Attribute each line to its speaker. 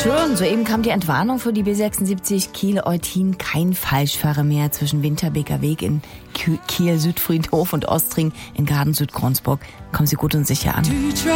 Speaker 1: Schön, soeben kam die Entwarnung für die B76 Kiel-Eutin. Kein Falschfahrer mehr zwischen Winterbeker Weg in Kiel-Südfriedhof und Ostring in Garden-Südgronsburg. Kommen Sie gut und sicher an.